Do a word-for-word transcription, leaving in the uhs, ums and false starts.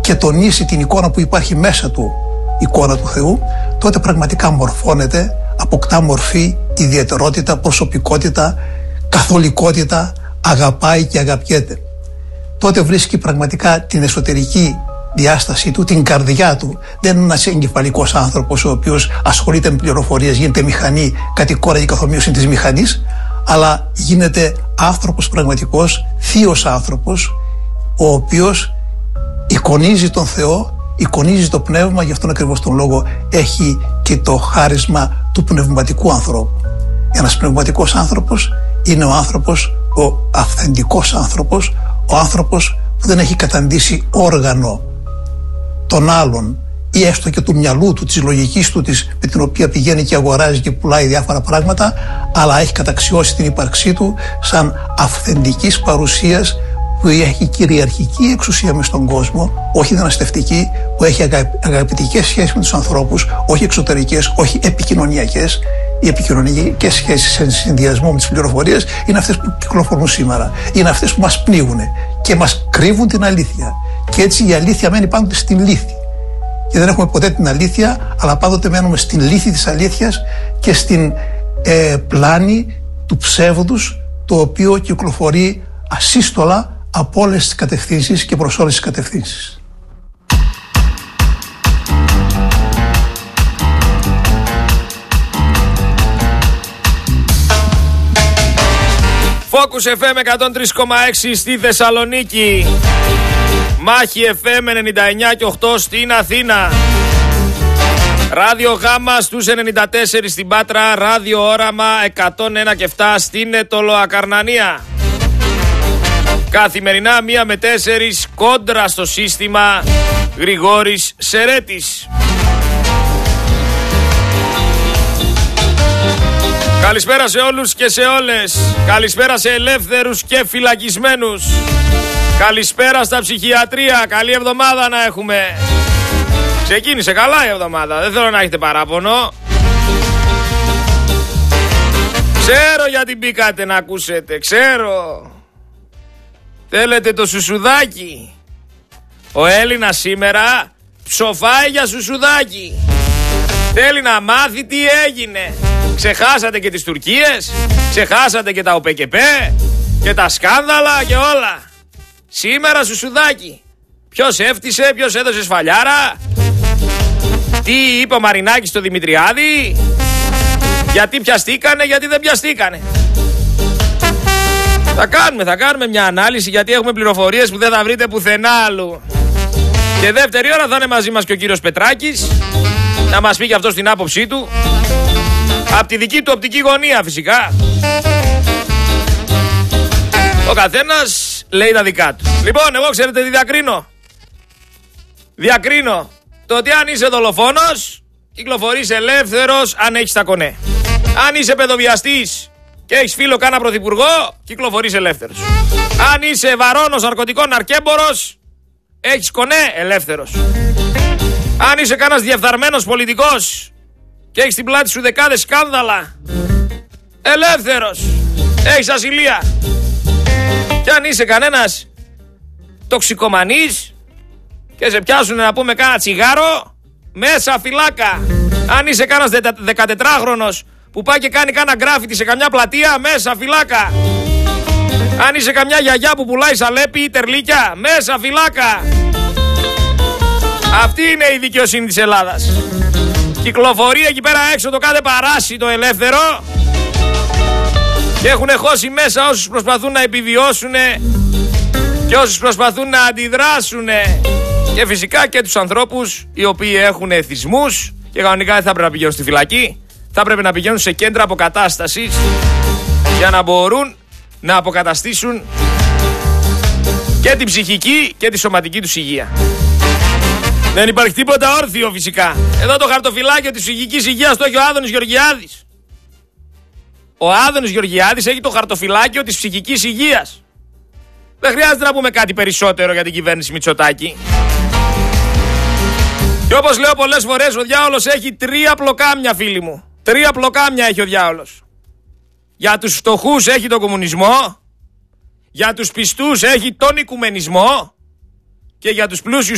και τονίσει την εικόνα που υπάρχει μέσα του, εικόνα του Θεού, τότε πραγματικά μορφώνεται, αποκτά μορφή, ιδιαιτερότητα, προσωπικότητα, καθολικότητα, αγαπάει και αγαπιέται. Τότε βρίσκει πραγματικά την εσωτερική διάσταση του, την καρδιά του. Δεν είναι ένας εγκεφαλικός άνθρωπος ο οποίος ασχολείται με πληροφορίες, γίνεται μηχανή, κατοικόρα και καθομοίωση της μηχανής, αλλά γίνεται άνθρωπος πραγματικός, θείος άνθρωπος, ο οποίος εικονίζει τον Θεό, εικονίζει το πνεύμα, γι' αυτόν ακριβώς τον λόγο έχει και το χάρισμα του πνευματικού ανθρώπου. Ένας πνευματικός άνθρωπος είναι ο άνθρωπος, ο αυθεντικός άνθρωπος, ο άνθρωπος που δεν έχει καταντήσει όργανο των άλλων ή έστω και του μυαλού του, της λογικής του, της, με την οποία πηγαίνει και αγοράζει και πουλάει διάφορα πράγματα, αλλά έχει καταξιώσει την ύπαρξή του σαν αυθεντικής παρουσίας που έχει κυριαρχική εξουσία μες στον κόσμο, όχι δυναστευτική, που έχει αγαπητικές σχέσεις με τους ανθρώπους, όχι εξωτερικές, όχι επικοινωνιακές. Οι επικοινωνιακές σχέσεις σε συνδυασμό με τις πληροφορίες είναι αυτές που κυκλοφορούν σήμερα. Είναι αυτές που μας πνίγουν και μας κρύβουν την αλήθεια. Και έτσι η αλήθεια μένει πάντοτε στην λύθη. Και δεν έχουμε ποτέ την αλήθεια, αλλά πάντοτε μένουμε στην λύθη της αλήθειας και στην ε, πλάνη του ψεύδους, το οποίο κυκλοφορεί ασύστολα από όλες τις κατευθύνσεις και προς όλες τις κατευθύνσεις. Focus εφ εμ εκατόν τρία κόμμα έξι στη Θεσσαλονίκη, Μάχη εφ εμ ενενήντα εννιά και οκτώ στην Αθήνα, Ράδιο Γάμα στους ενενήντα τέσσερα στην Πάτρα, Ράδιο Όραμα εκατόν ένα και επτά στην Ετωλοακαρνανία. Καθημερινά μία με τέσσερις κόντρα στο σύστημα Γρηγόρης Σερέτης. Καλησπέρα σε όλους και σε όλες. Καλησπέρα σε ελεύθερους και φυλακισμένους. Καλησπέρα στα ψυχιατρία. Καλή εβδομάδα να έχουμε. Ξεκίνησε καλά η εβδομάδα. Δεν θέλω να έχετε παράπονο. Ξέρω γιατί μπήκατε να ακούσετε. Ξέρω. Θέλετε το σουσουδάκι. Ο Έλληνας σήμερα ψοφάει για σουσουδάκι. Θέλει να μάθει τι έγινε. Ξεχάσατε και τις Τουρκίες, ξεχάσατε και τα ΟΠΕΚΕΠΕ και τα σκάνδαλα και όλα. Σήμερα σουσουδάκι. Ποιος έφτισε, ποιος έδωσε σφαλιάρα, τι είπε ο Μαρινάκης στο Δημητριάδη, γιατί πιαστήκανε, γιατί δεν πιαστήκανε. Θα κάνουμε, θα κάνουμε μια ανάλυση, γιατί έχουμε πληροφορίες που δεν θα βρείτε πουθενά άλλου. Και δεύτερη ώρα θα είναι μαζί μας και ο κύριος Πετράκης, να μας πει και αυτό την άποψή του. Από τη δική του οπτική γωνία φυσικά. Ο καθένας λέει τα δικά του. Λοιπόν, εγώ ξέρετε τι διακρίνω. Διακρίνω το ότι αν είσαι δολοφόνος, κυκλοφορείς ελεύθερος αν έχεις τα κονέ. Αν είσαι παιδοβιαστής και έχεις φίλο κάνα πρωθυπουργό, κυκλοφορείς ελεύθερος. Αν είσαι βαρώνος ναρκωτικών ναρκέμπορος, έχεις κονέ, ελεύθερος. Αν είσαι κάνας διεφθαρμένος πολιτικός και έχεις στην πλάτη σου δεκάδες σκάνδαλα, ελεύθερος. Έχεις ασυλία. Και αν είσαι κανένας τοξικομανής και σε πιάσουν να πούμε κάνα τσιγάρο, μέσα φυλάκα. Αν είσαι κάνας δεκατετράχρονος που πάει και κάνει κάνα γκράφιτι σε καμιά πλατεία, μέσα φυλάκα. Αν είσαι καμιά γιαγιά που πουλάει σαλέπι ή τερλίκια, μέσα φυλάκα. Αυτή είναι η δικαιοσύνη της Ελλάδας. Κυκλοφορεί εκεί πέρα έξω το κάθε παράσιτο ελεύθερο και έχουν χώσει μέσα όσους προσπαθούν να επιβιώσουν και όσους προσπαθούν να αντιδράσουν, και φυσικά και τους ανθρώπους οι οποίοι έχουν εθισμούς και κανονικά δεν θα πρέπει να πηγαίνουν στη φυλακή, θα πρέπει να πηγαίνουν σε κέντρα αποκατάστασης για να μπορούν να αποκαταστήσουν και την ψυχική και τη σωματική τους υγεία. Δεν υπάρχει τίποτα όρθιο φυσικά. Εδώ το χαρτοφυλάκιο της ψυχικής υγείας το έχει ο Άδωνης Γεωργιάδης. Ο Άδωνης Γεωργιάδης έχει το χαρτοφυλάκιο της ψυχικής υγείας. Δεν χρειάζεται να πούμε κάτι περισσότερο για την κυβέρνηση Μητσοτάκη. Και όπως λέω πολλές φορές, ο διάολος έχει τρία πλοκάμια, φίλοι μου. Τρία πλοκάμια έχει ο διάολος. Για τους φτωχούς έχει τον κομμουνισμό, για τους πιστούς έχει τον οικουμενισμό και για τους πλούσιους